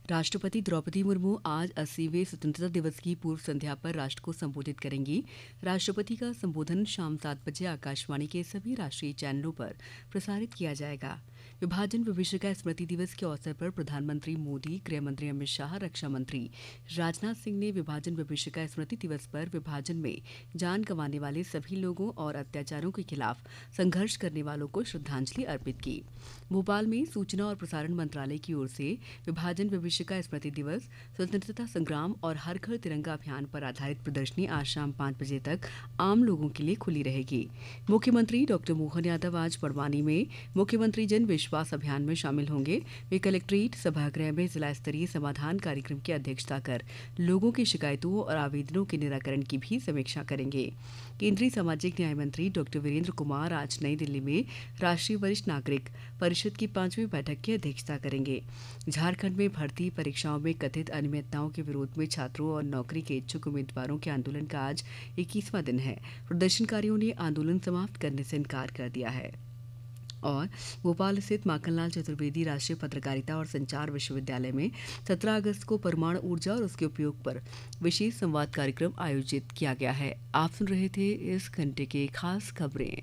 राष्ट्रपति द्रौपदी मुर्मू आज 80वें स्वतंत्रता दिवस की पूर्व संध्या पर राष्ट्र को संबोधित करेंगी। राष्ट्रपति का संबोधन शाम 7 बजे आकाशवाणी के सभी राष्ट्रीय चैनलों पर प्रसारित किया जाएगा। विभाजन विभीषिका स्मृति दिवस के अवसर पर प्रधानमंत्री मोदी, गृह मंत्री अमित शाह, रक्षा मंत्री राजनाथ सिंह ने विभाजन विभीषिका स्मृति दिवस पर विभाजन में जान गंवाने वाले सभी लोगों और अत्याचारों के खिलाफ संघर्ष करने वालों को श्रद्धांजलि अर्पित की। भोपाल में सूचना और प्रसारण मंत्रालय की ओर से विभाजन विभीषिका स्मृति दिवस, स्वतंत्रता संग्राम और हर घर तिरंगा अभियान पर आधारित प्रदर्शनी आज शाम 5 बजे तक आम लोगों के लिए खुली रहेगी। मुख्यमंत्री डॉक्टर मोहन यादव आज बड़वानी में मुख्यमंत्री जन विश्वास अभियान में शामिल होंगे। वे कलेक्ट्रेट सभागृह में जिला स्तरीय समाधान कार्यक्रम की अध्यक्षता कर लोगों की शिकायतों और आवेदनों के निराकरण की भी समीक्षा करेंगे। केंद्रीय सामाजिक न्याय मंत्री डॉक्टर वीरेंद्र कुमार आज नई दिल्ली में राष्ट्रीय वरिष्ठ नागरिक परिषद की 5वीं बैठक की अध्यक्षता करेंगे। झारखंड में भर्ती परीक्षाओं में कथित अनियमितताओं के विरोध में छात्रों और नौकरी के इच्छुक उम्मीदवारों के आंदोलन का आज 21वां दिन है। प्रदर्शनकारियों ने आंदोलन समाप्त करने से इनकार कर दिया है। और भोपाल स्थित माखनलाल चतुर्वेदी राष्ट्रीय पत्रकारिता और संचार विश्वविद्यालय में 17 अगस्त को परमाणु ऊर्जा और उसके उपयोग पर विशेष संवाद कार्यक्रम आयोजित किया गया है। आप सुन रहे थे इस घंटे की खास खबरें।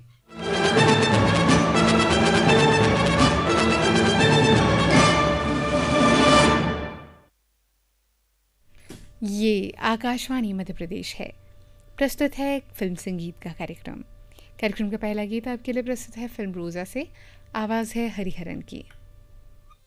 ये आकाशवाणी मध्य प्रदेश है। प्रस्तुत है फिल्म संगीत का कार्यक्रम का पहला गीत आपके लिए प्रस्तुत है फिल्म रोजा से। आवाज़ है हरिहरन की।